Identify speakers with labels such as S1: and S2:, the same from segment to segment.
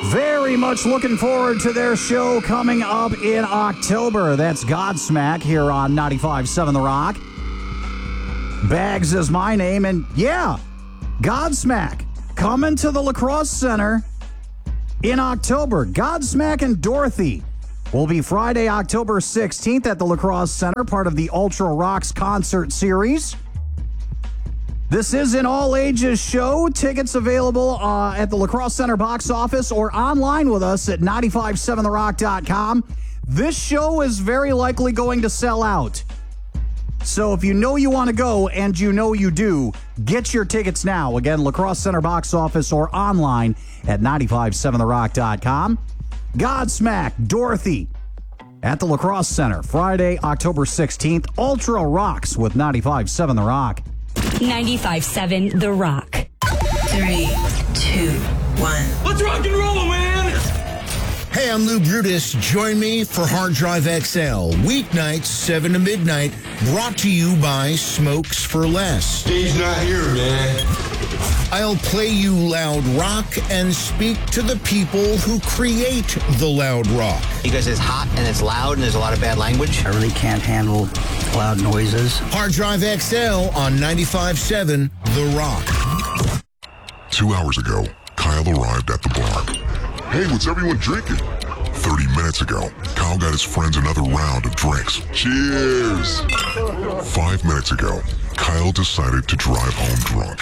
S1: Very much looking forward to their show coming up in October. That's Godsmack here on 95.7 The Rock. Bags is my name, and yeah, Godsmack coming to the La Crosse Center in October. Godsmack and Dorothy will be Friday, October 16th at the La Crosse Center, part of the Ultra Rocks concert series. This is an all-ages show. Tickets available at the La Crosse Center box office or online with us at 957therock.com. This show is very likely going to sell out. So if you know you want to go, and you know you do, get your tickets now. Again, La Crosse Center box office or online at 957therock.com. Godsmack, Dorothy at the La Crosse Center, Friday, October 16th. Ultra Rocks with 95.7 The Rock.
S2: 95.7 The Rock.
S3: 3, 2, 1.
S4: Let's rock and roll, man!
S5: Hey, I'm Lou Brutus. Join me for Hard Drive XL, weeknights 7 to midnight, brought to you by Smokes for Less.
S4: Dave's not here, man.
S5: I'll play you loud rock and speak to the people who create the loud rock.
S6: Because it's hot and it's loud and there's a lot of bad language.
S7: I really can't handle loud noises.
S5: Hard Drive XL on 95.7 The Rock.
S8: 2 hours ago, Kyle arrived at the bar. Hey, what's everyone drinking? 30 minutes ago, Kyle got his friends another round of drinks. Cheers! 5 minutes ago, Kyle decided to drive home drunk.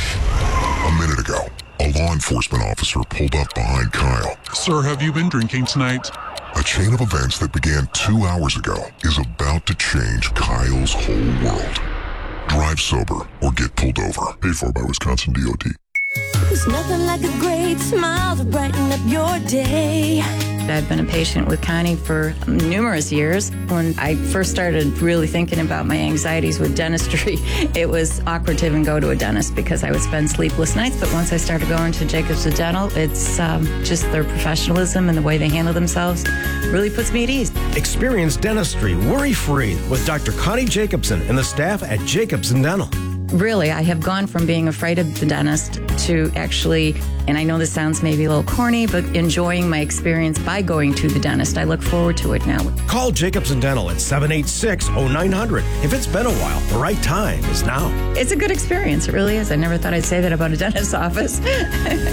S8: A minute ago, a law enforcement officer pulled up behind Kyle.
S9: Sir, have you been drinking tonight?
S8: A chain of events that began 2 hours ago is about to change Kyle's whole world. Drive sober or get pulled over. Paid for by Wisconsin DOT.
S10: There's nothing like a great smile to brighten up your day.
S11: I've been a patient with Connie for numerous years. When I first started really thinking about my anxieties with dentistry, it was awkward to even go to a dentist because I would spend sleepless nights. But once I started going to Jacobs Dental, it's just their professionalism and the way they handle themselves really puts me at ease.
S12: Experience dentistry worry-free with Dr. Connie Jacobson and the staff at Jacobs Dental.
S11: Really, I have gone from being afraid of the dentist to actually, and I know this sounds maybe a little corny, but enjoying my experience by going to the dentist. I look forward to it now.
S12: Call Jacobs Dental at 786-0900. If it's been a while, the right time is now.
S11: It's a good experience. It really is. I never thought I'd say that about a dentist's office.